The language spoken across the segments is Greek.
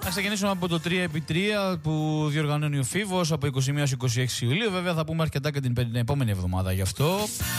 Να ξεκινήσουμε από το 3x3 που διοργανώνει ο Φίβος από 21-26 Ιουλίου. Βέβαια θα πούμε αρκετά και την επόμενη εβδομάδα γι' αυτό.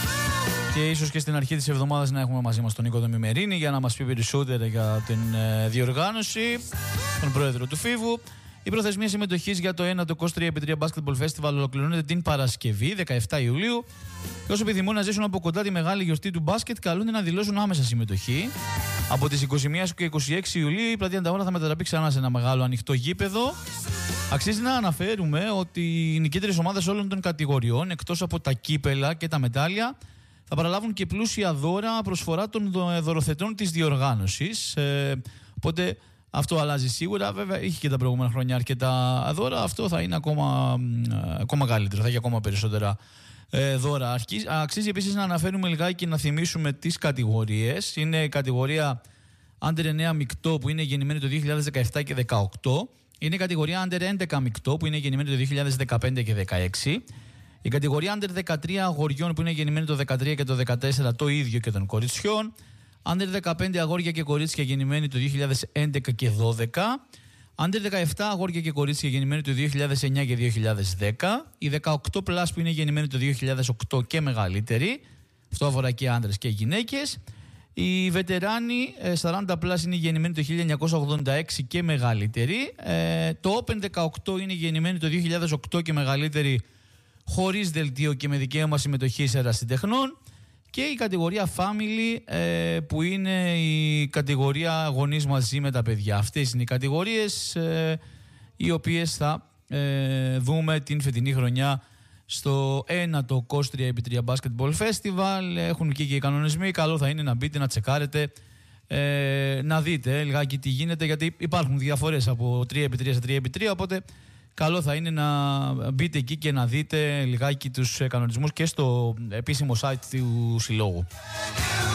Και ίσως και στην αρχή της εβδομάδας να έχουμε μαζί μας τον Νίκο Μημερίνη για να μας πει περισσότερα για την διοργάνωση, τον πρόεδρο του Φίβου. Η προθεσμία συμμετοχής για το 1ο 23x3 Basketball Festival ολοκληρώνεται την Παρασκευή, 17 Ιουλίου. Και όσοι επιθυμούν να ζήσουν από κοντά τη μεγάλη γιορτή του μπάσκετ, καλούνται να δηλώσουν άμεσα συμμετοχή. Από τις 21 και 26 Ιουλίου η πλατεία Ανταγώνα θα μετατραπεί ξανά σε ένα μεγάλο ανοιχτό γήπεδο. Αξίζει να αναφέρουμε ότι οι νικήτρες ομάδες όλων των κατηγοριών, εκτός από τα κύπελα και τα μετάλλια, θα παραλάβουν και πλούσια δώρα προσφορά των δωροθετών της διοργάνωσης. Οπότε αυτό αλλάζει σίγουρα. Βέβαια, είχε και τα προηγούμενα χρόνια αρκετά δώρα. Αυτό θα είναι ακόμα καλύτερο, θα έχει ακόμα περισσότερα δώρα. Αξίζει επίσης να αναφέρουμε λιγάκι και να θυμίσουμε τις κατηγορίες. Είναι η κατηγορία Under 9 μεικτό που είναι γεννημένη το 2017 και 2018. Είναι η κατηγορία Under 11 μεικτό που είναι γεννημένη το 2015 και 2016. Η κατηγορία Under 13 αγοριών που είναι γεννημένη το 2013 και το 2014, το ίδιο και των κοριτσιών. Under 15 αγόρια και κορίτσια γεννημένοι το 2011 και 2012. Under 17 αγόρια και κορίτσια γεννημένοι το 2009 και 2010. Οι 18 πλάς που είναι γεννημένοι το 2008 και μεγαλύτεροι. Αυτό αφορά και άντρες και γυναίκες. Οι βετεράνοι 40 πλάς είναι γεννημένοι το 1986 και μεγαλύτεροι. Το Open 18 είναι γεννημένοι το 2008 και μεγαλύτεροι, χωρίς δελτίο και με δικαίωμα συμμετοχής ερασιτεχνών. Και η κατηγορία Family που είναι η κατηγορία γονείς μαζί με τα παιδιά. Αυτές είναι οι κατηγορίες οι οποίες θα δούμε την φετινή χρονιά στο 1ο 23x3 Basketball Festival. Έχουν και οι κανονισμοί. Καλό θα είναι να μπείτε, να τσεκάρετε, να δείτε λιγάκι τι γίνεται, γιατί υπάρχουν διαφορές από 3x3 σε 3x3, οπότε καλό θα είναι να μπείτε εκεί και να δείτε λιγάκι τους κανονισμούς και στο επίσημο site του Συλλόγου.